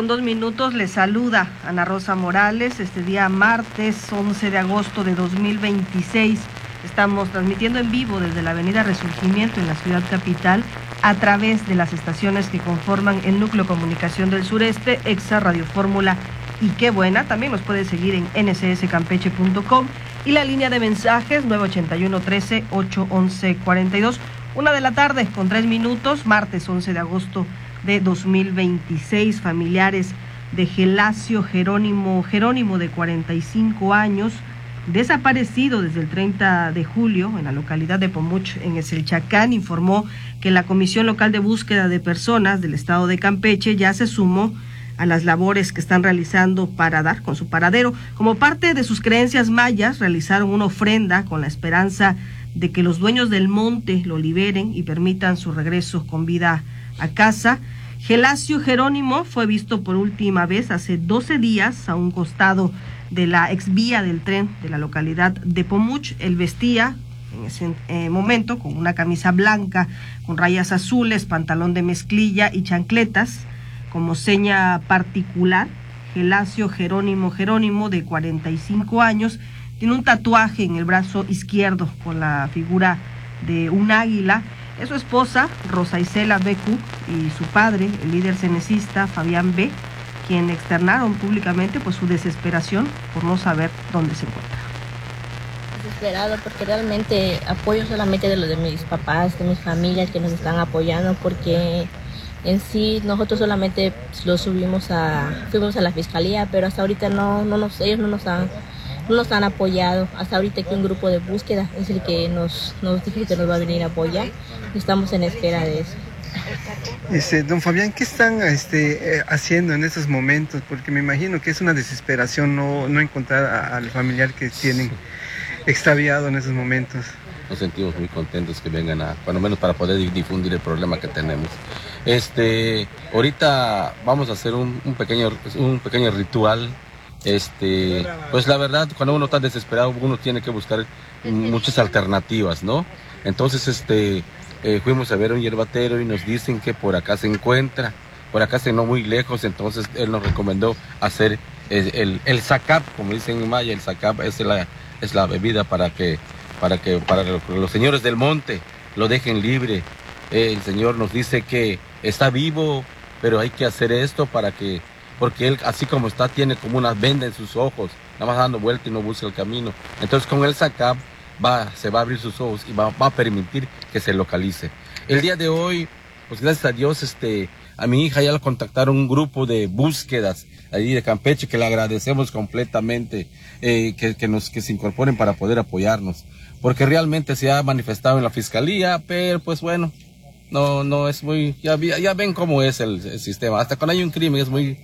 8:02 les saluda Ana Rosa Morales. Este día martes 11 de agosto de 2026 estamos transmitiendo en vivo desde la avenida Resurgimiento en la ciudad capital a través de las estaciones que conforman el Núcleo Comunicación del Sureste, Exa, Radio Fórmula y Qué Buena. También nos puede seguir en ncscampeche.com y la línea de mensajes 981-13-811-42. 1:03 martes 11 de agosto de 2026. Familiares de Gelacio Jerónimo de 45 años, desaparecido desde el 30 de julio en la localidad de Pomuch, en Eselchacán, informó que la Comisión Local de Búsqueda de Personas del Estado de Campeche ya se sumó a las labores que están realizando para dar con su paradero. Como parte de sus creencias mayas, realizaron una ofrenda con la esperanza de que los dueños del monte lo liberen y permitan su regreso con vida a casa. Gelacio Jerónimo fue visto por última vez hace 12 días a un costado de la exvía del tren de la localidad de Pomuch. Él vestía en ese momento con una camisa blanca con rayas azules, pantalón de mezclilla y chancletas. Como seña particular, Gelacio Jerónimo de 45 años tiene un tatuaje en el brazo izquierdo con la figura de un águila. Es su esposa, Rosa Isela B. Cook, y su padre, el líder cenecista Fabián B., quien externaron públicamente pues su desesperación por no saber dónde se encuentra. Desesperado porque realmente apoyo solamente de los de mis papás, de mis familias que nos están apoyando, porque en sí nosotros solamente fuimos a la fiscalía, pero hasta ahorita ellos no nos han apoyado. Hasta ahorita que un grupo de búsqueda es el que nos dijo que nos va a venir a apoyar. Estamos en espera de eso. Don Fabián, ¿qué están haciendo en estos momentos? Porque me imagino que es una desesperación no encontrar al familiar que tienen extraviado en esos momentos. Nos sentimos muy contentos que vengan por lo menos para poder difundir el problema que tenemos. Ahorita vamos a hacer un pequeño ritual. Pues la verdad, cuando uno está desesperado, uno tiene que buscar muchas alternativas, ¿no? Entonces, fuimos a ver un hierbatero y nos dicen que por acá se encuentra, no muy lejos. Entonces él nos recomendó hacer el zacap, como dicen en maya. El zacap es la bebida para los señores del monte lo dejen libre. El Señor nos dice que está vivo, pero hay que hacer esto porque él, así como está, tiene como una venda en sus ojos, nada más dando vuelta y no busca el camino. Entonces con el zacap se va a abrir sus ojos y va a permitir que se localice. El día de hoy, pues gracias a Dios, a mi hija ya lo contactaron un grupo de búsquedas allí de Campeche, que le agradecemos completamente que se incorporen para poder apoyarnos, porque realmente se ha manifestado en la fiscalía, pero pues bueno, no es muy, ya ven cómo es el sistema. Hasta cuando hay un crimen es muy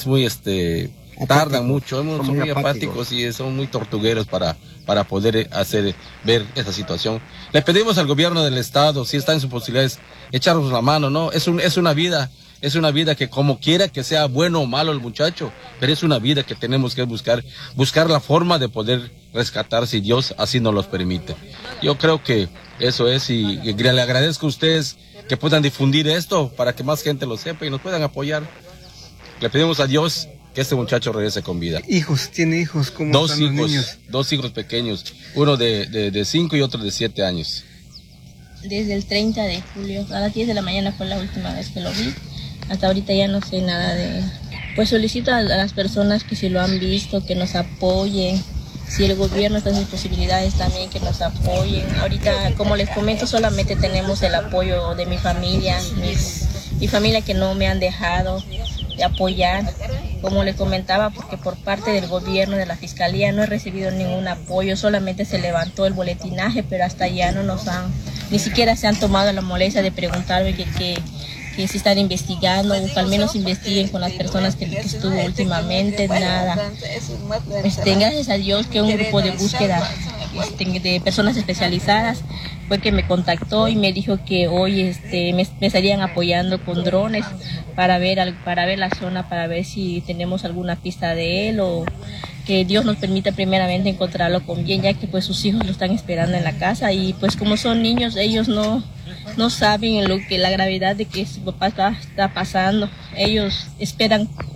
tardan mucho, son muy apáticos y son muy tortugueros para poder ver esa situación. Le pedimos al gobierno del estado, si está en sus posibilidades, echarnos la mano, ¿no? Es una vida que, como quiera que sea bueno o malo el muchacho, pero es una vida que tenemos que buscar la forma de poder rescatar, si Dios así nos los permite. Yo creo que eso es, y le agradezco a ustedes que puedan difundir esto para que más gente lo sepa y nos puedan apoyar. Le pedimos a Dios que este muchacho regrese con vida. ¿Tiene hijos? ¿Cómo están los niños? 2 hijos pequeños, uno de 5 y otro de 7 años. Desde el 30 de julio, a las 10 de la mañana fue la última vez que lo vi. Hasta ahorita ya no sé nada de él. Pues solicito a las personas que si lo han visto, que nos apoyen. Si el gobierno está en sus posibilidades también, que nos apoyen. Ahorita, como les comento, solamente tenemos el apoyo de mi familia, mi familia que no me han dejado de apoyar. Como les comentaba, porque por parte del gobierno, de la fiscalía, no he recibido ningún apoyo, solamente se levantó el boletinaje, pero hasta allá ni siquiera se han tomado la molestia de preguntarme que si están investigando, o que al menos investiguen con las personas que estuvo últimamente, nada. Gracias a Dios que un grupo de búsqueda de personas especializadas fue que me contactó y me dijo que hoy me estarían apoyando con drones para ver la zona, para ver si tenemos alguna pista de él, o que Dios nos permita primeramente encontrarlo con bien, ya que pues sus hijos lo están esperando en la casa, y pues como son niños, ellos no saben la gravedad de que su papá está pasando. Ellos esperan